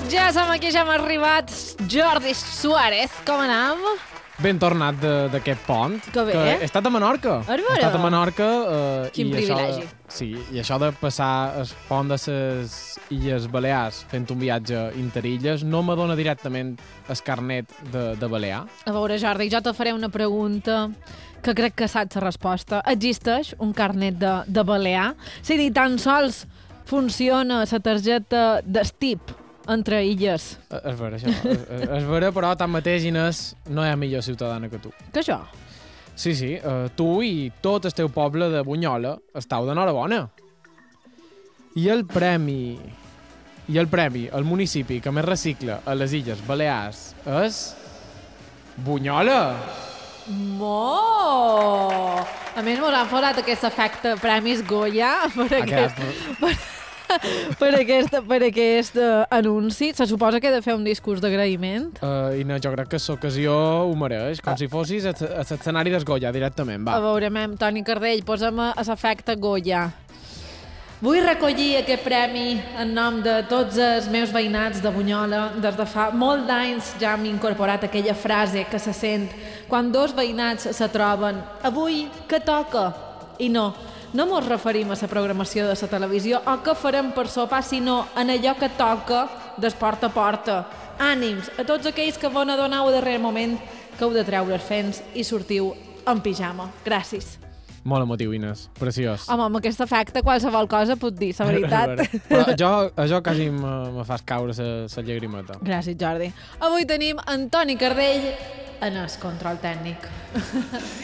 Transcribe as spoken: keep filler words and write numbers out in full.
Ja som aquí, ja hem arribat. Jordi Suárez, com anem? Ben tornat de- d'aquest pont. Que bé. Que he estat a Menorca. A veure. He estat a Menorca. Eh, Quin i privilegi. Això de, sí, i això de passar el pont de les Illes Balears fent un viatge interilles no me dona directament el carnet de, de Balear. A veure, Jordi, jo te faré una pregunta que crec que saps la resposta. Existeix un carnet de, de balear? Si ni tan sols funciona la targeta d'estip entre illes. Eh, És vera, això. És, és vera, però tanmateix, Inés, no hi ha millor ciutadana que tu. Que això? Sí, sí, eh, tu i tot el teu poble de Bunyola estàu d'enhorabona. I el premi... I el premi, el municipi que més recicla a les Illes Balears és... Bunyola! Mo! A més, mos han posat aquest efecte Premis Goya per aquest, per, per aquest, per aquest uh, anunci. Se suposa que he de fer un discurs d'agraïment. Uh, I no, jo crec que l'ocasió ho mereix, com ah. si fossis a a l'escenari d'Esgoya directament, va. A veure, mem, Toni Cardell, posa'm a l'efecte Goya. Vull recollir aquest premi en nom de tots els meus veïnats de Bunyola. Des de fa molt d'anys ja hem incorporat aquella frase que se sent quan dos veïnats se troben. Avui, què toca? I no, no mos referim a la programació de la televisió o què farem per sopar, sinó en allò que toca des porta a porta. Ànims a tots aquells que vos adoneu a darrer moment que heu de treure els fens i sortiu en pijama. Gràcies. Molt emotiu, Inés. Preciós. Home, amb aquest efecte qualsevol cosa puc dir, la veritat. Però jo, això quasi me, me fas caure la llagrimeta. Gràcies, Jordi. Avui tenim Antoni Cardell en el control tècnic.